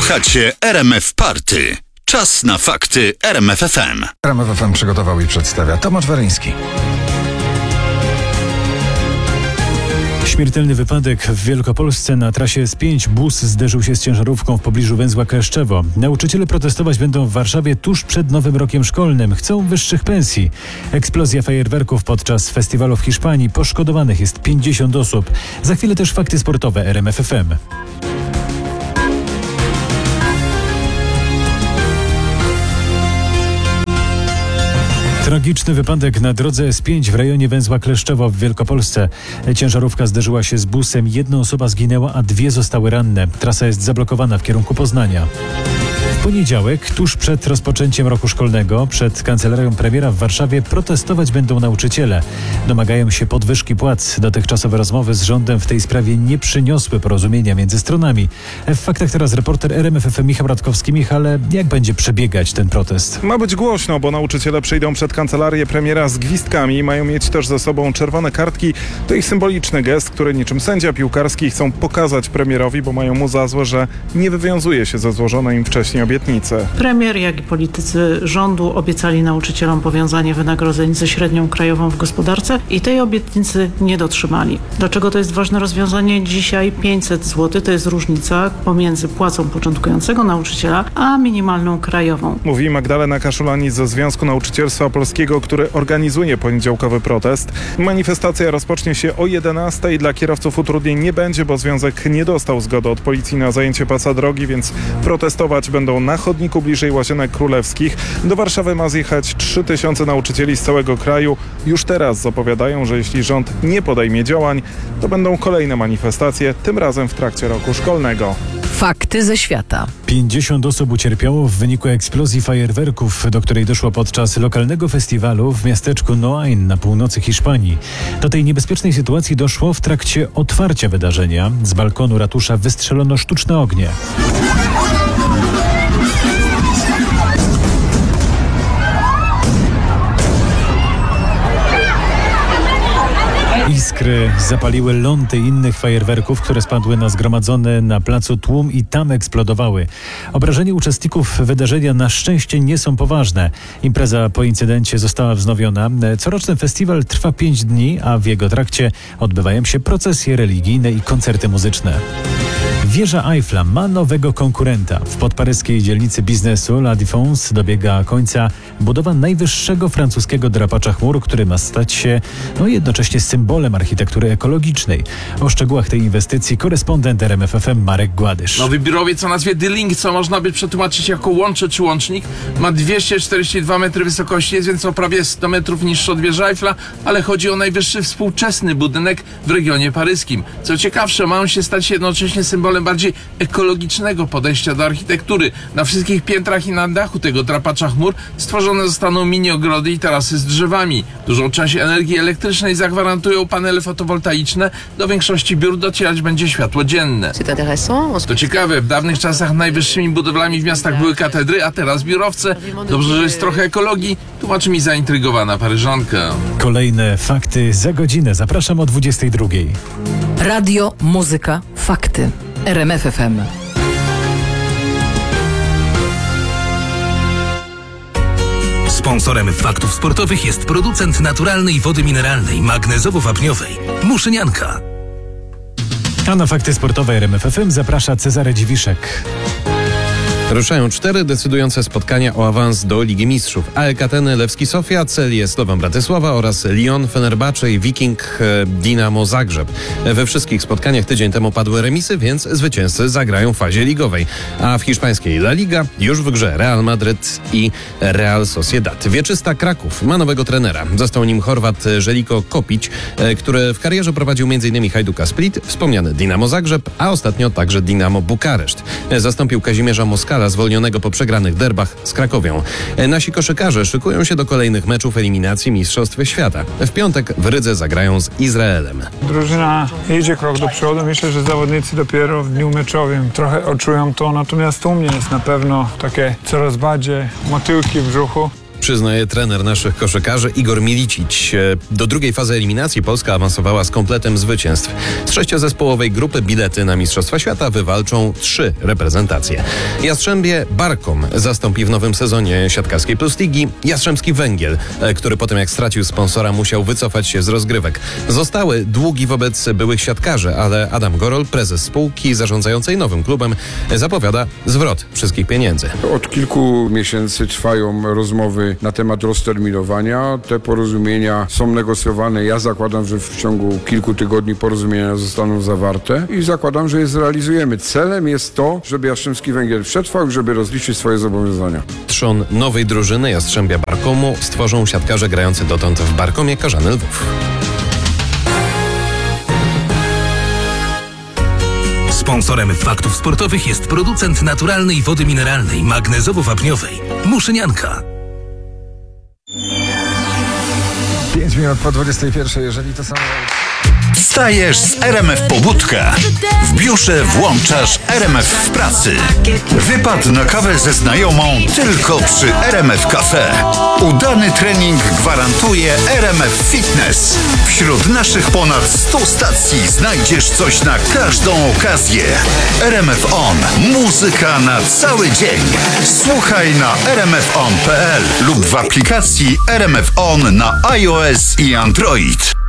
Słuchacie RMF Party. Czas na fakty RMF FM. RMF FM przygotował i przedstawia Tomasz Waryński. Śmiertelny wypadek w Wielkopolsce. Na trasie S5 bus zderzył się z ciężarówką w pobliżu węzła Kleszczewo. Nauczyciele protestować będą w Warszawie tuż przed nowym rokiem szkolnym. Chcą wyższych pensji. Eksplozja fajerwerków podczas festiwalu w Hiszpanii. Poszkodowanych jest 50 osób. Za chwilę też fakty sportowe RMF FM. Tragiczny wypadek na drodze S5 w rejonie węzła Kleszczewo w Wielkopolsce. Ciężarówka zderzyła się z busem. Jedna osoba zginęła, a dwie zostały ranne. Trasa jest zablokowana w kierunku Poznania. W poniedziałek, tuż przed rozpoczęciem roku szkolnego, przed kancelarią premiera w Warszawie protestować będą nauczyciele. Domagają się podwyżki płac. Dotychczasowe rozmowy z rządem w tej sprawie nie przyniosły porozumienia między stronami. W faktach teraz reporter RMF FM Michał Radkowski. Michale, jak będzie przebiegać ten protest? Ma być głośno, bo nauczyciele przyjdą przed kancelarię premiera z gwizdkami. Mają mieć też ze sobą czerwone kartki. To ich symboliczny gest, który niczym sędzia piłkarski chcą pokazać premierowi, bo mają mu za złe, że nie wywiązuje się ze złożonej im wcześniej obietnicy. Premier, jak i politycy rządu obiecali nauczycielom powiązanie wynagrodzeń ze średnią krajową w gospodarce i tej obietnicy nie dotrzymali. Dlaczego to jest ważne rozwiązanie? Dzisiaj 500 zł to jest różnica pomiędzy płacą początkującego nauczyciela a minimalną krajową. Mówi Magdalena Kaszulanis ze Związku Nauczycielstwa Polskiego, który organizuje poniedziałkowy protest. Manifestacja rozpocznie się o 11:00. Dla kierowców utrudnień nie będzie, bo związek nie dostał zgody od policji na zajęcie pasa drogi, więc protestować będą na chodniku bliżej Łazienek Królewskich. Do Warszawy ma zjechać 3000 nauczycieli z całego kraju. Już teraz zapowiadają, że jeśli rząd nie podejmie działań, to będą kolejne manifestacje, tym razem w trakcie roku szkolnego. Fakty ze świata. 50 osób ucierpiało w wyniku eksplozji fajerwerków, do której doszło podczas lokalnego festiwalu w miasteczku Noain na północy Hiszpanii. Do tej niebezpiecznej sytuacji doszło w trakcie otwarcia wydarzenia. Z balkonu ratusza wystrzelono sztuczne ognie. Iskry zapaliły ląty innych fajerwerków, które spadły na zgromadzony na placu tłum i tam eksplodowały. Obrażenia uczestników wydarzenia na szczęście nie są poważne. Impreza po incydencie została wznowiona. Coroczny festiwal trwa 5 dni, a w jego trakcie odbywają się procesje religijne i koncerty muzyczne. Wieża Eiffla ma nowego konkurenta. W podparyskiej dzielnicy biznesu La Défense dobiega końca budowa najwyższego francuskiego drapacza chmur, który ma stać się jednocześnie symbolem architektury ekologicznej. O szczegółach tej inwestycji korespondent RMF FM Marek Gładysz. Nowy biurowiec o nazwie The Link, co można by przetłumaczyć jako łącze czy łącznik, ma 242 metry wysokości, jest więc o prawie 100 metrów niższy od wieży Eiffla, ale chodzi o najwyższy współczesny budynek w regionie paryskim. Co ciekawsze, ma on się stać jednocześnie symbolem bardziej ekologicznego podejścia do architektury. Na wszystkich piętrach i na dachu tego drapacza chmur stworzone zostaną mini ogrody i tarasy z drzewami. Dużą część energii elektrycznej zagwarantują panele fotowoltaiczne. Do większości biur docierać będzie światło dzienne. To ciekawe, w dawnych czasach najwyższymi budowlami w miastach były katedry, a teraz biurowce. Dobrze, że jest trochę ekologii, tłumaczy mi zaintrygowana Paryżanka. Kolejne fakty za godzinę. Zapraszam o 22:00. Radio, muzyka, fakty. RMF FM. Sponsorem faktów sportowych jest producent naturalnej wody mineralnej, magnezowo-wapniowej Muszynianka. A na fakty sportowe RMF FM zaprasza Cezary Dziwiszek. Ruszają 4 decydujące spotkania o awans do Ligi Mistrzów. AEK Ateny, Lewski Sofia, Celje Slovan Bratysława oraz Lyon, Fenerbahce i Viking Dinamo Zagrzeb. We wszystkich spotkaniach tydzień temu padły remisy, więc zwycięzcy zagrają w fazie ligowej. A w hiszpańskiej La Liga już w grze Real Madryt i Real Sociedad. Wieczysta Kraków ma nowego trenera. Został nim Chorwat Željko Kopić, który w karierze prowadził m.in. Hajduka Split, wspomniany Dinamo Zagrzeb, a ostatnio także Dinamo Bukareszt. Zastąpił Kazimierza Moskala, zwolnionego po przegranych derbach z Krakowią. Nasi koszykarze szykują się do kolejnych meczów eliminacji Mistrzostw Świata. W piątek w Rydze zagrają z Izraelem. Drużyna idzie krok do przodu. Myślę, że zawodnicy dopiero w dniu meczowym trochę odczują to, natomiast u mnie jest na pewno takie coraz bardziej motyłki w brzuchu. przyznaje trener naszych koszykarzy Igor Milicic. Do drugiej fazy eliminacji Polska awansowała z kompletem zwycięstw. Z 6-zespołowej grupy bilety na Mistrzostwa Świata wywalczą 3 reprezentacje. Jastrzębie Barkom zastąpi w nowym sezonie siatkarskiej Plus Ligi Jastrzębski Węgiel, który po tym jak stracił sponsora musiał wycofać się z rozgrywek. Zostały długi wobec byłych siatkarzy, ale Adam Gorol, prezes spółki zarządzającej nowym klubem, zapowiada zwrot wszystkich pieniędzy. Od kilku miesięcy trwają rozmowy na temat rozterminowania. Te porozumienia są negocjowane. Ja zakładam, że w ciągu kilku tygodni porozumienia zostaną zawarte i zakładam, że je zrealizujemy. Celem jest to, żeby Jastrzębski Węgiel przetrwał i żeby rozliczyć swoje zobowiązania. Trzon nowej drużyny Jastrzębia Barkomu stworzą siatkarze grający dotąd w Barkomie Karzany Lwów. Sponsorem faktów sportowych jest producent naturalnej wody mineralnej magnezowo-wapniowej Muszynianka. 5 minut po 21, jeżeli to są... Wstajesz z RMF Pobudka. W biurze włączasz RMF w pracy. Wypad na kawę ze znajomą tylko przy RMF Cafe. Udany trening gwarantuje RMF Fitness. Wśród naszych ponad 100 stacji znajdziesz coś na każdą okazję. RMF On. Muzyka na cały dzień. Słuchaj na rmfon.pl lub w aplikacji RMF On na iOS i Android.